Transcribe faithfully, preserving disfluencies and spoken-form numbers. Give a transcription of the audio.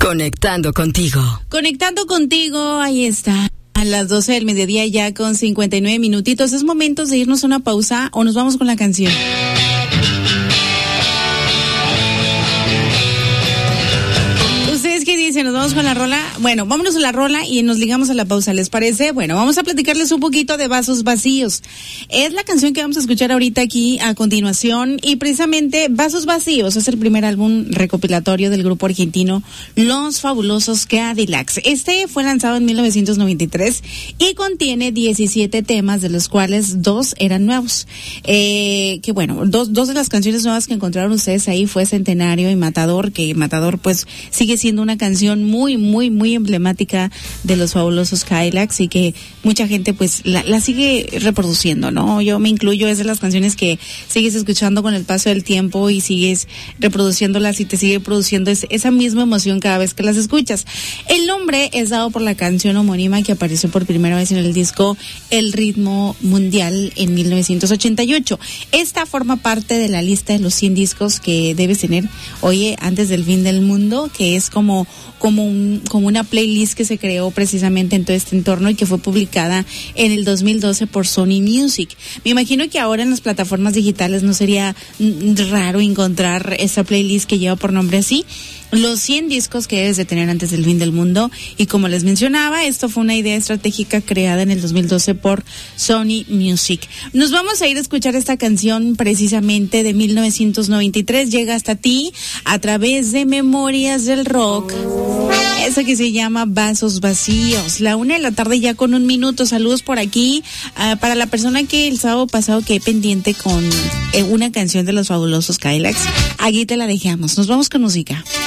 Conectando contigo. Conectando contigo, ahí está. A las doce del mediodía ya con cincuenta y nueve minutitos. Es momento de irnos a una pausa o nos vamos con la canción. ¿Qué dicen? ¿Nos vamos con la rola? Bueno, vámonos a la rola y nos ligamos a la pausa, ¿les parece? Bueno, vamos a platicarles un poquito de Vasos Vacíos. Es la canción que vamos a escuchar ahorita aquí a continuación y precisamente Vasos Vacíos es el primer álbum recopilatorio del grupo argentino Los Fabulosos Cadillacs. Este fue lanzado en mil novecientos noventa y tres y contiene diecisiete temas, de los cuales dos eran nuevos. Eh, que bueno, dos, dos de las canciones nuevas que encontraron ustedes ahí fue Centenario y Matador, que Matador pues sigue siendo una canción muy, muy, muy emblemática de los Fabulosos Cadillacs y que mucha gente pues la, la sigue reproduciendo, ¿no? Yo me incluyo, es de las canciones que sigues escuchando con el paso del tiempo y sigues reproduciéndolas y te sigue produciendo es, esa misma emoción cada vez que las escuchas. El nombre es dado por la canción homónima que apareció por primera vez en el disco El Ritmo Mundial en mil novecientos ochenta y ocho. Esta forma parte de la lista de los cien discos que debes tener, oye, antes del fin del mundo, que es como como un como una playlist que se creó precisamente en todo este entorno y que fue publicada en el dos mil doce por Sony Music. Me imagino que ahora en las plataformas digitales no sería raro encontrar esa playlist que lleva por nombre así, los cien discos que debes de tener antes del fin del mundo. Y como les mencionaba, esto fue una idea estratégica creada en el dos mil doce por Sony Music. Nos vamos a ir a escuchar esta canción precisamente de mil novecientos noventa y tres. Llega hasta ti a través de Memorias del Rock. Esa que se llama Vasos Vacíos. La una de la tarde ya con un minuto. Saludos por aquí uh, para la persona que el sábado pasado quedé pendiente con eh, una canción de los Fabulosos Cadillacs. Aquí te la dejamos. Nos vamos con música.